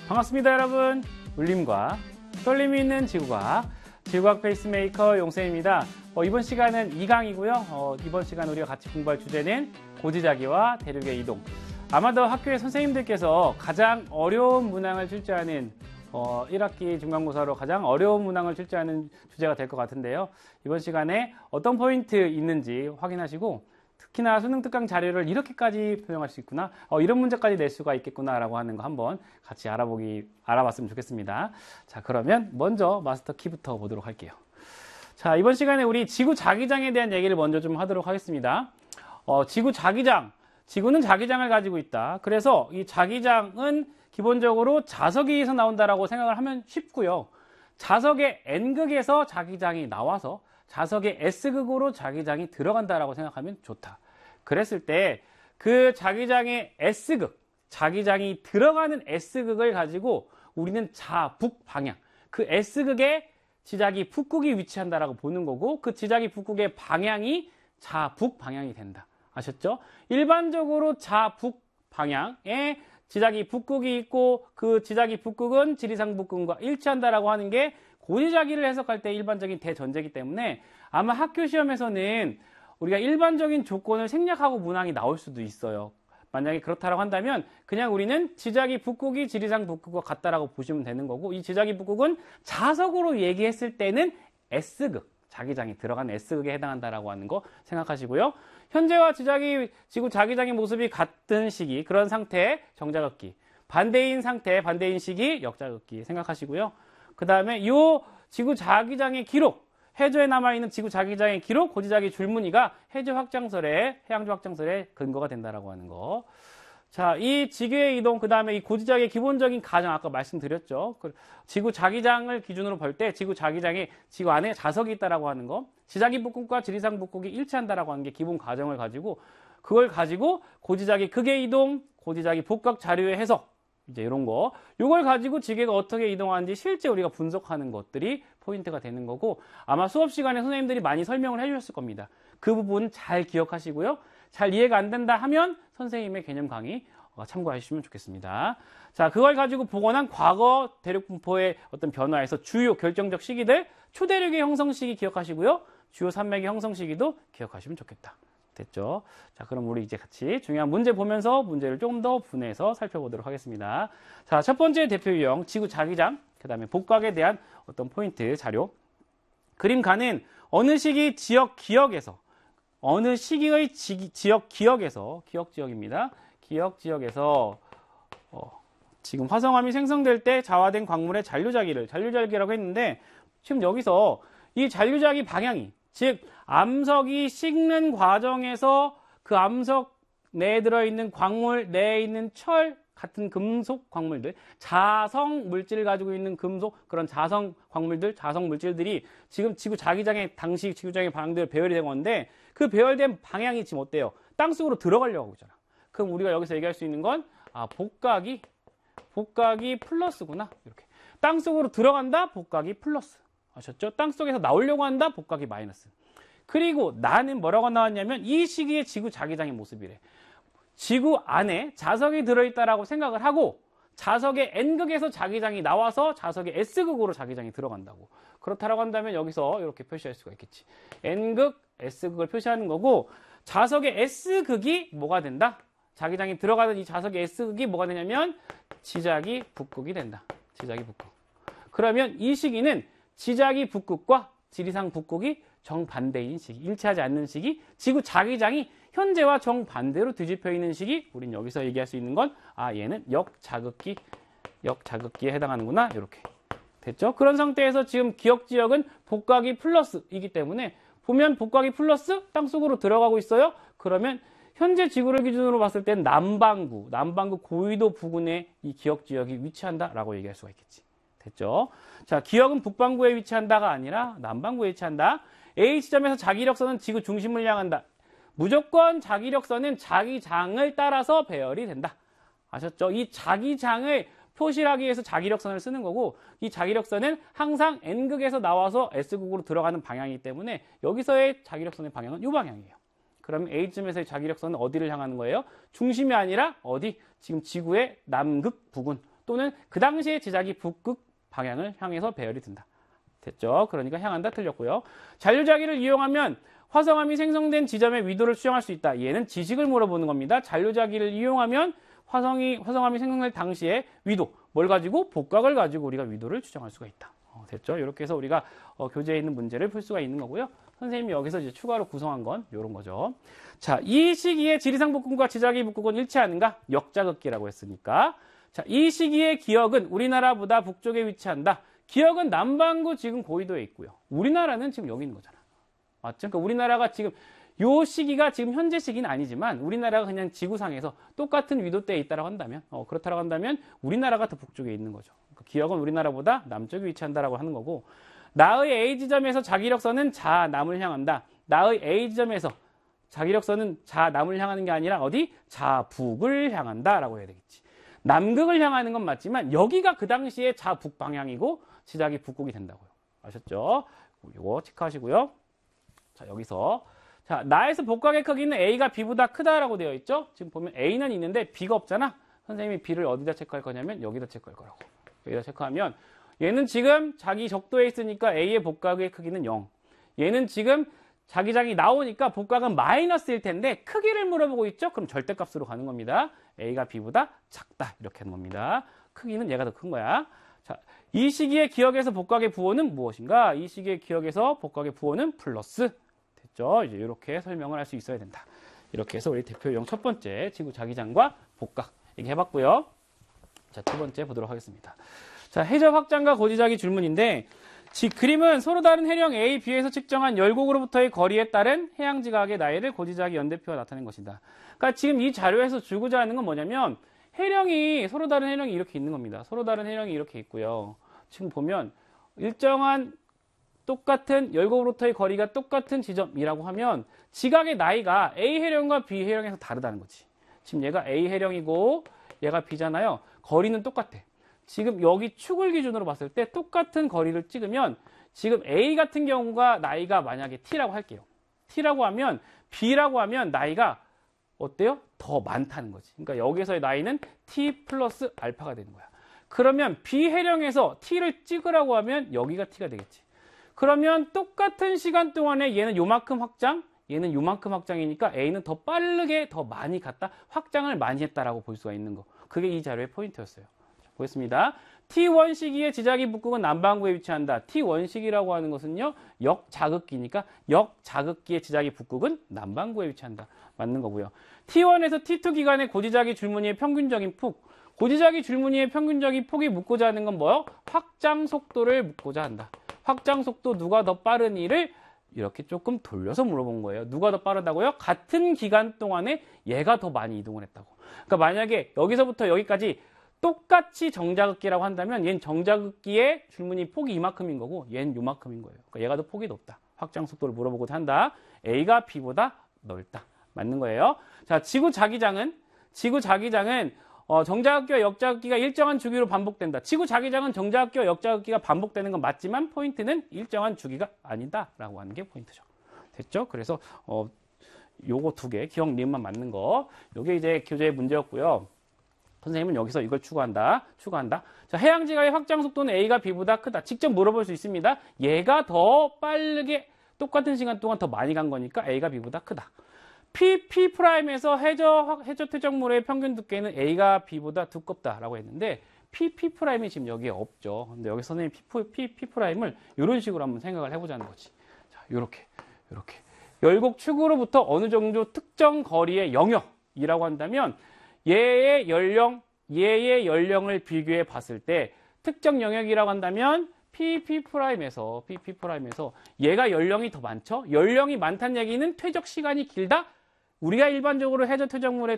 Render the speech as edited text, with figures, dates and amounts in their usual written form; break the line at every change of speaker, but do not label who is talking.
반갑습니다, 여러분. 울림과 떨림이 있는 지구과학, 지구과학 페이스메이커 용쌤입니다. 이번 시간은 2강이고요. 이번 시간 우리가 같이 공부할 주제는 고지자기와 대륙의 이동. 아마도 학교의 선생님들께서 가장 어려운 문항을 출제하는 1학기 중간고사로 가장 어려운 문항을 출제하는 주제가 될 것 같은데요. 이번 시간에 어떤 포인트 있는지 확인하시고 특히나 수능 특강 자료를 이렇게까지 표현할 수 있구나, 이런 문제까지 낼 수가 있겠구나라고 하는 거 한번 같이 알아봤으면 좋겠습니다. 자, 그러면 먼저 마스터 키부터 보도록 할게요. 자, 이번 시간에 우리 지구 자기장에 대한 얘기를 먼저 좀 하도록 하겠습니다. 지구 자기장, 지구는 자기장을 가지고 있다. 그래서 이 자기장은 기본적으로 자석에서 나온다라고 생각을 하면 쉽고요. 자석의 N극에서 자기장이 나와서 자석의 S극으로 자기장이 들어간다라고 생각하면 좋다. 그랬을 때 그 자기장의 S극, 자기장이 들어가는 S극을 가지고 우리는 자북 방향, 그 S극에 지자기 북극이 위치한다라고 보는 거고, 그 지자기 북극의 방향이 자북 방향이 된다. 아셨죠? 일반적으로 자북 방향에 지자기 북극이 있고, 그 지자기 북극은 지리산 북극과 일치한다라고 하는 게 고지자기를 해석할 때 일반적인 대전제이기 때문에 아마 학교 시험에서는 우리가 일반적인 조건을 생략하고 문항이 나올 수도 있어요. 만약에 그렇다고 한다면 그냥 우리는 지자기 북극이 지리산 북극과 같다라고 보시면 되는 거고, 이 지자기 북극은 자석으로 얘기했을 때는 S극, 자기장이 들어간 S극에 해당한다라고 하는 거 생각하시고요. 현재와 지구 자기장의 모습이 같은 시기, 그런 상태 정자극기, 반대인 상태, 반대인 시기 역자극기 생각하시고요. 그 다음에 이 지구 자기장의 기록, 해저에 남아있는 지구 자기장의 기록, 고지자기 줄무늬가 해저 확장설에, 해양조 확장설의 근거가 된다라고 하는 거. 자, 이 지구의 이동, 그 다음에 이 고지자기의 기본적인 가정, 아까 말씀드렸죠. 지구 자기장을 기준으로 볼 때 지구 자기장에 지구 안에 자석이 있다라고 하는 거, 지자기 북극과 지리산 북극이 일치한다라고 하는 게 기본 가정을 가지고, 그걸 가지고 고지자기 극의 이동, 고지자기 복각 자료의 해석, 이제 이런 거, 이걸 가지고 지구가 어떻게 이동하는지 실제 우리가 분석하는 것들이 포인트가 되는 거고, 아마 수업 시간에 선생님들이 많이 설명을 해주셨을 겁니다. 그 부분 잘 기억하시고요. 잘 이해가 안 된다 하면 선생님의 개념 강의 참고하시면 좋겠습니다. 자, 그걸 가지고 복원한 과거 대륙 분포의 어떤 변화에서 주요 결정적 시기들, 초대륙의 형성 시기 기억하시고요. 주요 산맥의 형성 시기도 기억하시면 좋겠다. 됐죠? 자, 그럼 우리 이제 같이 중요한 문제 보면서 문제를 조금 더 분해해서 살펴보도록 하겠습니다. 자, 첫 번째 대표 유형, 지구 자기장, 그 다음에 복각에 대한 어떤 포인트 자료. 그림가는 어느 시기 지역 기억에서, 어느 시기의 지역 기억에서, 기억 지역입니다. 기억 지역에서 지금 화성암이 생성될 때 자화된 광물의 잔류자기라고 했는데, 지금 여기서 이 잔류자기 방향이, 즉 암석이 식는 과정에서 그 암석 내에 들어있는 광물, 내에 있는 철 같은 금속 광물들, 자성 물질을 가지고 있는 금속, 그런 자성 광물들, 자성 물질들이 지금 지구 자기장의, 당시 지구 자기장의 방향대로 배열이 된 건데, 그 배열된 방향이 지금 어때요? 땅속으로 들어가려고 하고 있잖아. 그럼 우리가 여기서 얘기할 수 있는 건, 복각이 플러스구나. 이렇게. 땅속으로 들어간다, 복각이 플러스. 아셨죠? 땅속에서 나오려고 한다, 복각이 마이너스. 그리고 나는 뭐라고 나왔냐면, 이 시기에 지구 자기장의 모습이래. 지구 안에 자석이 들어있다라고 생각을 하고, 자석의 N극에서 자기장이 나와서 자석의 S극으로 자기장이 들어간다고. 그렇다라고 한다면 여기서 이렇게 표시할 수가 있겠지. N극, S극을 표시하는 거고, 자석의 S극이 뭐가 된다? 자기장이 들어가는 이 자석의 S극이 뭐가 되냐면 지자기 북극이 된다. 지자기 북극. 그러면 이 시기는 지자기 북극과 지리산 북극이 정반대인 시기, 일치하지 않는 시기, 지구 자기장이 현재와 정반대로 뒤집혀 있는 시기, 우린 여기서 얘기할 수 있는 건, 얘는 역자극기에 해당하는구나. 이렇게. 됐죠? 그런 상태에서 지금 기억 지역은 복각이 플러스이기 때문에, 보면 복각이 플러스 땅속으로 들어가고 있어요. 그러면 현재 지구를 기준으로 봤을 땐 남반구 고위도 부근에 이 기억 지역이 위치한다라고 얘기할 수가 있겠지. 됐죠? 자, 기억은 북반구에 위치한다가 아니라 남반구에 위치한다. A 지점에서 자기력선은 지구 중심을 향한다. 무조건 자기력선은 자기장을 따라서 배열이 된다. 아셨죠? 이 자기장을 표시하기 위해서 자기력선을 쓰는 거고, 이 자기력선은 항상 N극에서 나와서 S극으로 들어가는 방향이기 때문에 여기서의 자기력선의 방향은 이 방향이에요. 그럼 A점에서의 자기력선은 어디를 향하는 거예요? 중심이 아니라 어디? 지금 지구의 남극 부근, 또는 그 당시의 지작이 북극 방향을 향해서 배열이 된다. 됐죠? 그러니까 향한다 틀렸고요. 잔류자기를 이용하면 화성암이 생성된 지점의 위도를 추정할 수 있다. 얘는 지식을 물어보는 겁니다. 잔류자기를 이용하면 화성암이 생성될 당시의 위도, 뭘 가지고? 복각을 가지고 우리가 위도를 추정할 수가 있다. 됐죠? 이렇게 해서 우리가 교재에 있는 문제를 풀 수가 있는 거고요. 선생님이 여기서 이제 추가로 구성한 건 이런 거죠. 자, 이 시기에 지리산 북극과 지자기 북극은 일치하는가? 역자극기라고 했으니까. 자, 이 시기의 기역은 우리나라보다 북쪽에 위치한다. 기역은 남반구 지금 고위도에 있고요. 우리나라는 지금 여기 있는 거잖아. 맞죠? 그러니까 우리나라가 지금 요 시기가 지금 현재 시기는 아니지만 우리나라가 그냥 지구상에서 똑같은 위도대에 있다라고 한다면 그렇다라고 한다면 우리나라가 더 북쪽에 있는 거죠. 그러니까 기역은 우리나라보다 남쪽에 위치한다라고 하는 거고 나의 A 지점에서 자기력선은 자 남을 향한다. 나의 A 지점에서 자기력선은 자 남을 향하는 게 아니라 어디? 자 북을 향한다라고 해야 되겠지. 남극을 향하는 건 맞지만 여기가 그 당시에 자 북 방향이고 지작이 북극이 된다고요. 아셨죠? 이거 체크하시고요. 자, 여기서 자, 나에서 복각의 크기는 A가 B보다 크다라고 되어 있죠? 지금 보면 A는 있는데 B가 없잖아? 선생님이 B를 어디다 체크할 거냐면 여기다 체크할 거라고. 여기다 체크하면 얘는 지금 자기 적도에 있으니까 A의 복각의 크기는 0. 얘는 지금 자기장이 나오니까 복각은 마이너스일 텐데 크기를 물어보고 있죠? 그럼 절대값으로 가는 겁니다. A가 B보다 작다. 이렇게 하는 겁니다. 크기는 얘가 더 큰 거야. 자, 이 시기의 기역에서 복각의 부호는 무엇인가? 이 시기의 기역에서 복각의 부호는 플러스. 됐죠? 이제 이렇게 설명을 할 수 있어야 된다. 이렇게 해서 우리 대표 유형 첫 번째 지구 자기장과 복각 얘기 해봤고요. 자, 두 번째 보도록 하겠습니다. 자, 해저 확장과 고지자기 줄문인데 그림은 서로 다른 해령 A, B에서 측정한 열곡으로부터의 거리에 따른 해양지각의 나이를 고지자기 연대표가 나타낸 것이다. 그러니까 지금 이 자료에서 주고자 하는 건 뭐냐면 서로 다른 해령이 이렇게 있는 겁니다. 서로 다른 해령이 이렇게 있고요. 지금 보면 일정한 똑같은 열곡으로부터의 거리가 똑같은 지점이라고 하면 지각의 나이가 A 해령과 B 해령에서 다르다는 거지. 지금 얘가 A 해령이고 얘가 B잖아요. 거리는 똑같아. 지금 여기 축을 기준으로 봤을 때 똑같은 거리를 찍으면 지금 A 같은 경우가 나이가 만약에 T라고 할게요. T라고 하면 B라고 하면 나이가 어때요? 더 많다는 거지. 그러니까 여기서의 나이는 T 플러스 알파가 되는 거야. 그러면 B 해령에서 T를 찍으라고 하면 여기가 T가 되겠지. 그러면 똑같은 시간 동안에 얘는 요만큼 확장, 얘는 요만큼 확장이니까 A는 더 빠르게 더 많이 갔다, 확장을 많이 했다라고 볼 수가 있는 거. 그게 이 자료의 포인트였어요. 자, 보겠습니다. T1 시기의 지자기 북극은 남반구에 위치한다. T1 시기라고 하는 것은요, 역자극기니까 역자극기의 지자기 북극은 남반구에 위치한다. 맞는 거고요. T1에서 T2 기간의 고지자기 줄무늬의 평균적인 폭. 고지자기 줄무늬의 평균적인 폭이 묻고자 하는 건 뭐요? 확장 속도를 묻고자 한다. 확장 속도 누가 더 빠르니를 이렇게 조금 돌려서 물어본 거예요. 누가 더 빠르다고요? 같은 기간 동안에 얘가 더 많이 이동을 했다고. 그러니까 만약에 여기서부터 여기까지 똑같이 정자극기라고 한다면 얘는 정자극기의 줄무늬 폭이 이만큼인 거고 얘는 요만큼인 거예요. 그러니까 얘가 더 폭이 높다. 확장 속도를 물어보고자 한다. A가 B보다 넓다. 맞는 거예요. 자, 지구 자기장은 정자극기와 역자극기가 일정한 주기로 반복된다. 지구 자기장은 정자극기와 역자극기가 반복되는 건 맞지만 포인트는 일정한 주기가 아니다라고 하는 게 포인트죠. 됐죠? 그래서 요거 두 개, 기억, 니은만 맞는 거. 요게 이제 교재의 문제였고요. 선생님은 여기서 이걸 추가한다. 자, 해양지각의 확장 속도는 A가 B보다 크다. 직접 물어볼 수 있습니다. 얘가 더 빠르게 똑같은 시간 동안 더 많이 간 거니까 A가 B보다 크다. P''에서 해저 퇴적물의 평균 두께는 A가 B보다 두껍다라고 했는데 P''이 지금 여기에 없죠. 근데 여기 선생님이 P'을 이런 식으로 한번 생각을 해보자는 거지. 자, 요렇게. 열곡 축으로부터 어느 정도 특정 거리의 영역이라고 한다면 얘의 연령을 비교해 봤을 때 특정 영역이라고 한다면 P'에서 얘가 연령이 더 많죠? 연령이 많다는 얘기는 퇴적 시간이 길다? 우리가 일반적으로 해저 퇴적물의